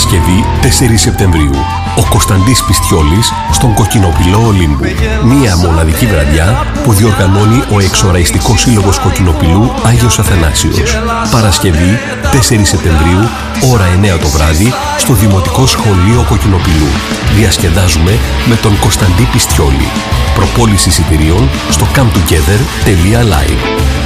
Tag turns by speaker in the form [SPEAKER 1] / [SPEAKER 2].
[SPEAKER 1] Παρασκευή 4 Σεπτεμβρίου. Ο Κωνσταντής Πιστιόλης στον Κοκκινοπηλό Ολύμπου. Μία μοναδική βραδιά που διοργανώνει ο Εξοραϊστικός Σύλλογος Κοκκινοπηλού Άγιος Αθανάσιος. Παρασκευή 4 Σεπτεμβρίου, ώρα 9 το βράδυ, στο Δημοτικό Σχολείο Κοκκινοπηλού. Διασκεδάζουμε με τον Κωνσταντή Πιστιόλη. Προπόληση εισιτηρίων στο cometogether.live.